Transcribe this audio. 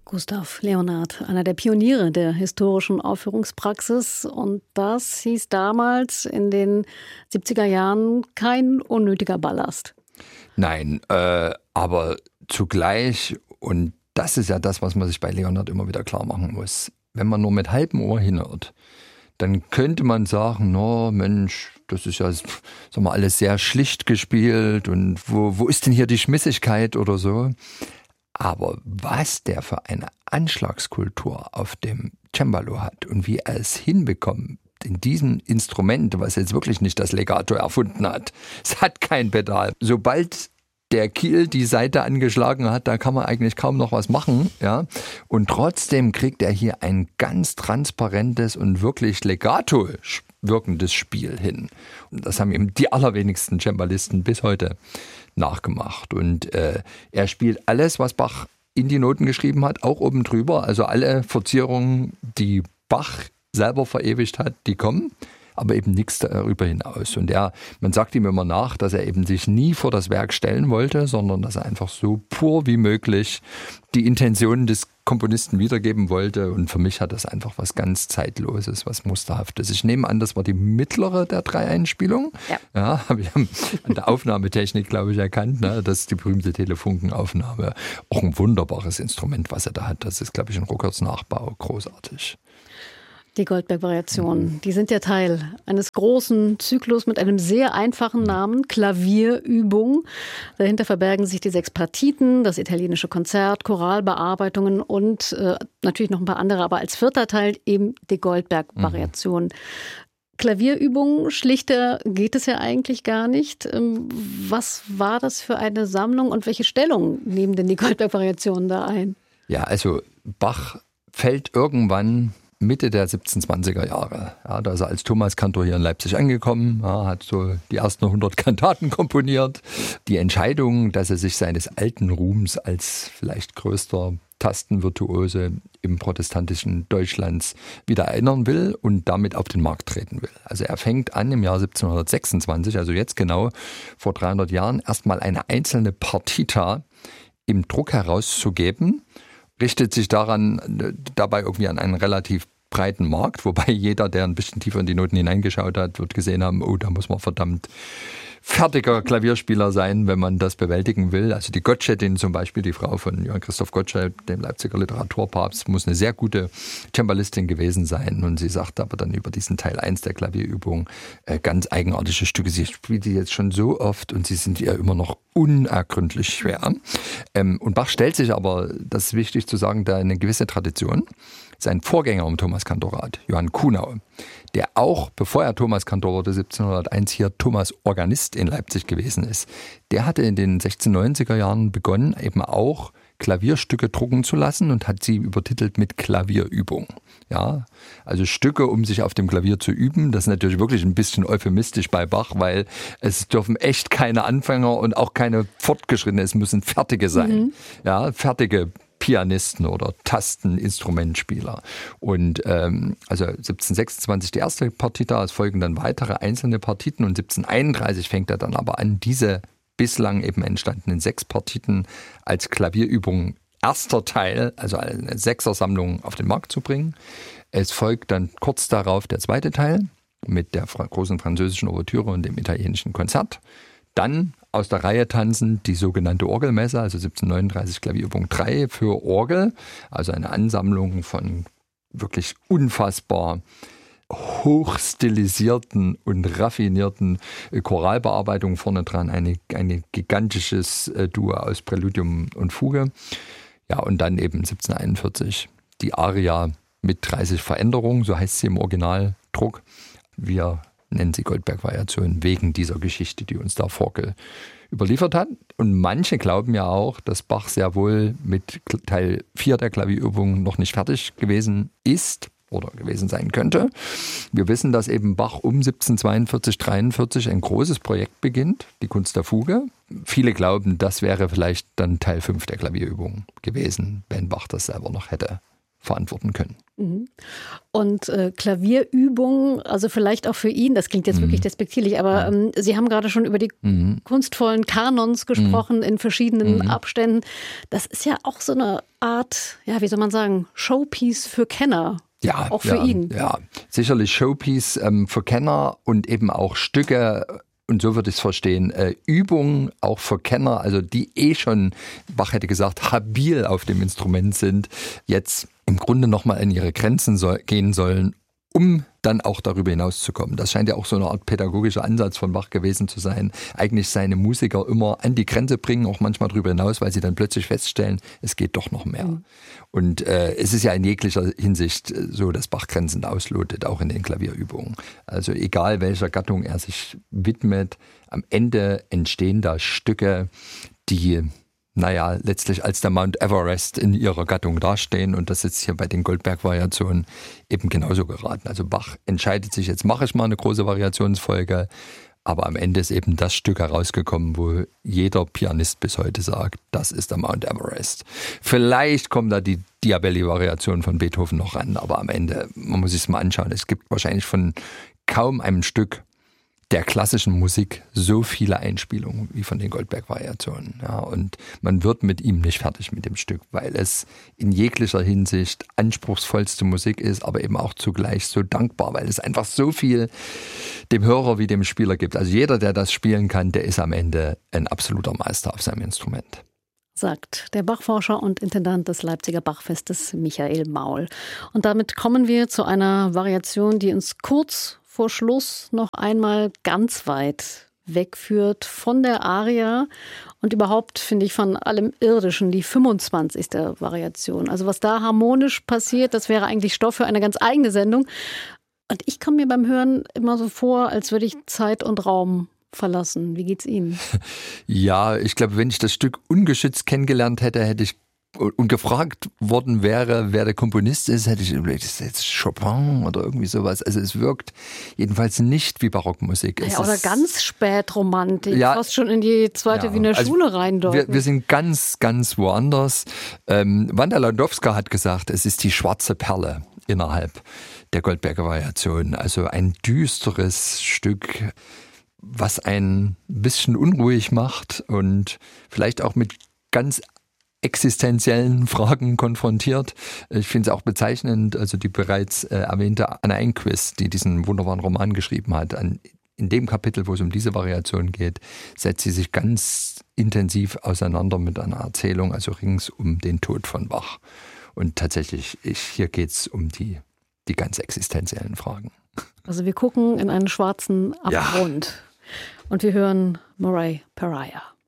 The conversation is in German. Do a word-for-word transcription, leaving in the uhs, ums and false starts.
Gustav Leonhard, einer der Pioniere der historischen Aufführungspraxis. Und das hieß damals in den siebziger Jahren kein unnötiger Ballast. Nein, äh, aber zugleich, und das ist ja das, was man sich bei Leonhard immer wieder klar machen muss, wenn man nur mit halbem Ohr hinhört, dann könnte man sagen, no Mensch, das ist ja, sagen wir, alles sehr schlicht gespielt und wo, wo ist denn hier die Schmissigkeit oder so? Aber was der für eine Anschlagskultur auf dem Cembalo hat und wie er es hinbekommt, in diesem Instrument, was jetzt wirklich nicht das Legato erfunden hat, es hat kein Pedal. Sobald der Kiel die Saite angeschlagen hat, da kann man eigentlich kaum noch was machen, ja. Und trotzdem kriegt er hier ein ganz transparentes und wirklich Legato wirkendes Spiel hin. Und das haben ihm die allerwenigsten Cembalisten bis heute nachgemacht. Und äh, er spielt alles, was Bach in die Noten geschrieben hat, auch oben drüber. Also alle Verzierungen, die Bach selber verewigt hat, die kommen, aber eben nichts darüber hinaus. Und er, man sagt ihm immer nach, dass er eben sich nie vor das Werk stellen wollte, sondern dass er einfach so pur wie möglich die Intentionen des Komponisten wiedergeben wollte. Und für mich hat das einfach was ganz Zeitloses, was Musterhaftes. Ich nehme an, das war die mittlere der drei Einspielungen. Ja, ja, habe ich an der Aufnahmetechnik, glaube ich, erkannt. Ne? Das ist die berühmte Telefunkenaufnahme. Auch ein wunderbares Instrument, was er da hat. Das ist, glaube ich, ein Ruckerts Nachbau. Großartig. Die Goldberg-Variationen, die sind ja Teil eines großen Zyklus mit einem sehr einfachen Namen, Klavierübung. Dahinter verbergen sich die sechs Partiten, das italienische Konzert, Choralbearbeitungen und äh, natürlich noch ein paar andere, aber als vierter Teil eben die Goldberg-Variationen. Mhm. Klavierübungen, schlichter geht es ja eigentlich gar nicht. Was war das für eine Sammlung und welche Stellung nehmen denn die Goldberg-Variationen da ein? Ja, also Bach fällt irgendwann Mitte der siebzehnhundertzwanziger Jahre. Ja, da ist er als Thomaskantor hier in Leipzig angekommen, ja, hat so die ersten hundert Kantaten komponiert. Die Entscheidung, dass er sich seines alten Ruhms als vielleicht größter Tastenvirtuose im protestantischen Deutschlands wieder erinnern will und damit auf den Markt treten will. Also er fängt an im Jahr siebzehnhundertsechsundzwanzig, also jetzt genau vor dreihundert Jahren, erstmal eine einzelne Partita im Druck herauszugeben, richtet sich daran dabei irgendwie an einen relativ breiten Markt, wobei jeder, der ein bisschen tiefer in die Noten hineingeschaut hat, wird gesehen haben, oh, da muss man verdammt fertiger Klavierspieler sein, wenn man das bewältigen will. Also die Gottschedin zum Beispiel, die Frau von Johann Christoph Gottsched, dem Leipziger Literaturpapst, muss eine sehr gute Cembalistin gewesen sein. Und sie sagt aber dann über diesen Teil eins der Klavierübung äh, ganz eigenartige Stücke. Sie spielt die jetzt schon so oft und sie sind ihr immer noch unergründlich schwer. Ähm, und Bach stellt sich aber, das ist wichtig zu sagen, da eine gewisse Tradition. Sein Vorgänger im Thomaskantorat, Johann Kuhnau, der auch, bevor er Thomaskantor wurde, siebzehnhunderteins hier Thomas Organist in Leipzig gewesen ist, der hatte in den sechzehnhundertneunziger Jahren begonnen, eben auch Klavierstücke drucken zu lassen und hat sie übertitelt mit Klavierübung. Ja, also Stücke, um sich auf dem Klavier zu üben. Das ist natürlich wirklich ein bisschen euphemistisch bei Bach, weil es dürfen echt keine Anfänger und auch keine Fortgeschrittene, es müssen fertige sein. Mhm. Ja, fertige Pianisten oder Tasteninstrumentspieler. Und ähm, also siebzehnhundertsechsundzwanzig die erste Partita, es folgen dann weitere einzelne Partiten und siebzehnhunderteinunddreißig fängt er dann aber an, diese bislang eben entstandenen sechs Partiten als Klavierübung erster Teil, also eine Sechsersammlung auf den Markt zu bringen. Es folgt dann kurz darauf der zweite Teil mit der großen französischen Ouvertüre und dem italienischen Konzert. Dann aus der Reihe tanzen die sogenannte Orgelmesse, also siebzehnhundertneununddreißig Klavierübung drei für Orgel, also eine Ansammlung von wirklich unfassbar hochstilisierten und raffinierten Choralbearbeitungen vorne dran, eine, eine gigantisches Duo aus Präludium und Fuge. Ja, und dann eben siebzehnhunderteinundvierzig die Aria mit dreißig Veränderungen, so heißt sie im Originaldruck. Wir nennen sie Goldberg-Variationen wegen dieser Geschichte, die uns da Forkel überliefert hat. Und manche glauben ja auch, dass Bach sehr wohl mit Teil vier der Klavierübung noch nicht fertig gewesen ist oder gewesen sein könnte. Wir wissen, dass eben Bach um siebzehnhundertzweiundvierzig, dreiundvierzig ein großes Projekt beginnt, die Kunst der Fuge. Viele glauben, das wäre vielleicht dann Teil fünf der Klavierübung gewesen, wenn Bach das selber noch hätte verantworten können. Und äh, Klavierübungen, also vielleicht auch für ihn, das klingt jetzt mhm. wirklich despektierlich, aber ähm, Sie haben gerade schon über die mhm. kunstvollen Kanons gesprochen mhm. in verschiedenen mhm. Abständen. Das ist ja auch so eine Art, ja, wie soll man sagen, Showpiece für Kenner. Ja, auch für ja, ihn. Ja, sicherlich Showpiece ähm, für Kenner und eben auch Stücke. Und so würde ich es verstehen, äh, Übungen auch für Kenner, also die eh schon, Bach hätte gesagt, habil auf dem Instrument sind, jetzt im Grunde nochmal an ihre Grenzen soll, gehen sollen, um dann auch darüber hinauszukommen. Das scheint ja auch so eine Art pädagogischer Ansatz von Bach gewesen zu sein. Eigentlich seine Musiker immer an die Grenze bringen, auch manchmal darüber hinaus, weil sie dann plötzlich feststellen, es geht doch noch mehr. Mhm. Und äh, es ist ja in jeglicher Hinsicht so, dass Bach Grenzen auslotet, auch in den Klavierübungen. Also egal welcher Gattung er sich widmet, am Ende entstehen da Stücke, die naja, letztlich als der Mount Everest in ihrer Gattung dastehen. Und das ist hier bei den Goldberg-Variationen eben genauso geraten. Also Bach entscheidet sich, jetzt mache ich mal eine große Variationsfolge, aber am Ende ist eben das Stück herausgekommen, wo jeder Pianist bis heute sagt, das ist der Mount Everest. Vielleicht kommt da die Diabelli-Variation von Beethoven noch ran, aber am Ende, man muss sich es mal anschauen, es gibt wahrscheinlich von kaum einem Stück der klassischen Musik so viele Einspielungen wie von den Goldberg-Variationen. Ja, und man wird mit ihm nicht fertig mit dem Stück, weil es in jeglicher Hinsicht anspruchsvollste Musik ist, aber eben auch zugleich so dankbar, weil es einfach so viel dem Hörer wie dem Spieler gibt. Also jeder, der das spielen kann, der ist am Ende ein absoluter Meister auf seinem Instrument. Sagt der Bachforscher und Intendant des Leipziger Bachfestes Michael Maul. Und damit kommen wir zu einer Variation, die uns kurz vor Schluss noch einmal ganz weit wegführt von der Aria und überhaupt, finde ich, von allem Irdischen, die fünfundzwanzigste Variation. Also was da harmonisch passiert, das wäre eigentlich Stoff für eine ganz eigene Sendung. Und ich komme mir beim Hören immer so vor, als würde ich Zeit und Raum verlassen. Wie geht's Ihnen? Ja, ich glaube, wenn ich das Stück ungeschützt kennengelernt hätte, hätte ich und gefragt worden wäre, wer der Komponist ist, hätte ich überlegt, ist das jetzt Chopin oder irgendwie sowas. Also es wirkt jedenfalls nicht wie Barockmusik. Ja, oder ganz spät Romantik, ja, fast schon in die zweite ja, Wiener also Schule rein dort. Wir, wir sind ganz, ganz woanders. Ähm, Wanda Landowska hat gesagt, es ist die schwarze Perle innerhalb der Goldberger Variation. Also ein düsteres Stück, was ein bisschen unruhig macht und vielleicht auch mit ganz existenziellen Fragen konfrontiert. Ich finde es auch bezeichnend, also die bereits äh, erwähnte Anna Enquist, die diesen wunderbaren Roman geschrieben hat, an, in dem Kapitel, wo es um diese Variation geht, setzt sie sich ganz intensiv auseinander mit einer Erzählung, also rings um den Tod von Bach. Und tatsächlich, ich, hier geht es um die, die ganz existenziellen Fragen. Also wir gucken in einen schwarzen Abgrund. Ja. Und wir hören Moray Pariah.